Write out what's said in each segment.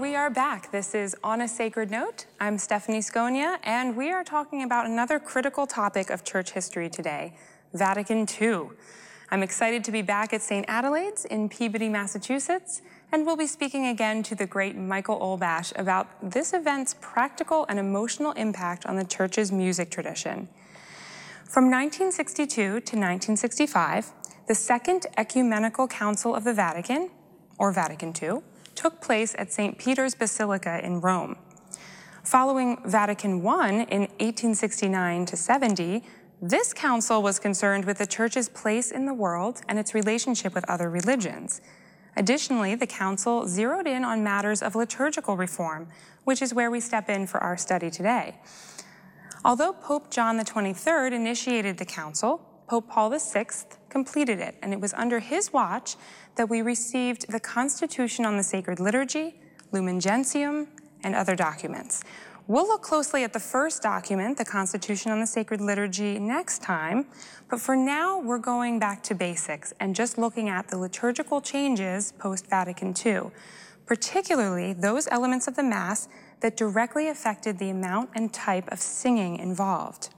We are back. This is On a Sacred Note. I'm Stephanie Sconia, and we are talking about another critical topic of church history today, Vatican II. I'm excited to be back at St. Adelaide's in Peabody, Massachusetts, and we'll be speaking again to the great Michael Olbash about this event's practical and emotional impact on the church's music tradition. From 1962 to 1965, the Second Ecumenical Council of the Vatican, or Vatican II, took place at St. Peter's Basilica in Rome. Following Vatican I in 1869 to 70, this council was concerned with the church's place in the world and its relationship with other religions. Additionally, the council zeroed in on matters of liturgical reform, which is where we step in for our study today. Although Pope John XXIII initiated the council, Pope Paul VI completed it, and it was under his watch that we received the Constitution on the Sacred Liturgy, Lumen Gentium, and other documents. We'll look closely at the first document, the Constitution on the Sacred Liturgy, next time, but for now we're going back to basics and just looking at the liturgical changes post-Vatican II, particularly those elements of the Mass that directly affected the amount and type of singing involved.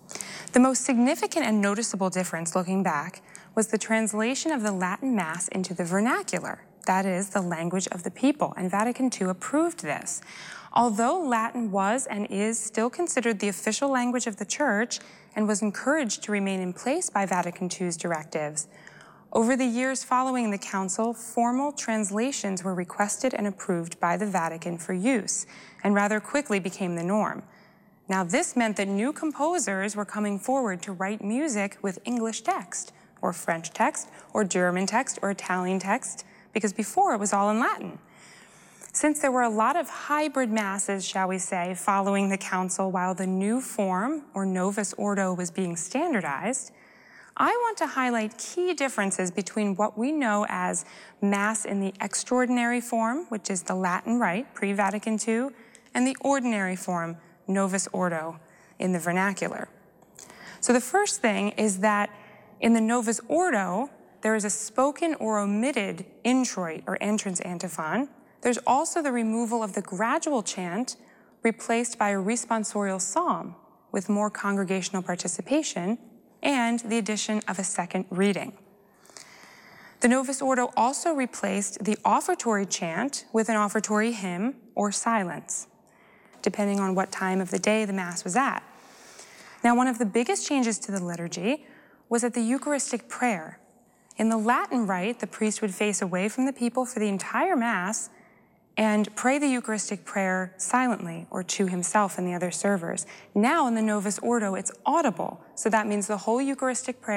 The most significant and noticeable difference looking back was the translation of the Latin Mass into the vernacular, that is, the language of the people, and Vatican II approved this. Although Latin was and is still considered the official language of the Church and was encouraged to remain in place by Vatican II's directives, over the years following the Council, formal translations were requested and approved by the Vatican for use, and rather quickly became the norm. Now, this meant that new composers were coming forward to write music with English text, or French text, or German text, or Italian text, because before it was all in Latin. Since there were a lot of hybrid masses, shall we say, following the council while the new form, or Novus Ordo, was being standardized, I want to highlight key differences between what we know as Mass in the extraordinary form, which is the Latin Rite, pre-Vatican II, and the ordinary form, Novus Ordo, in the vernacular. So the first thing is that in the Novus Ordo, there is a spoken or omitted introit or entrance antiphon. There's also the removal of the gradual chant, replaced by a responsorial psalm with more congregational participation, and the addition of a second reading. The Novus Ordo also replaced the offertory chant with an offertory hymn or silence, depending on what time of the day the Mass was at. Now, one of the biggest changes to the liturgy was at the Eucharistic prayer. In the Latin Rite, the priest would face away from the people for the entire Mass and pray the Eucharistic prayer silently or to himself and the other servers. Now in the Novus Ordo, it's audible, so that means the whole Eucharistic prayer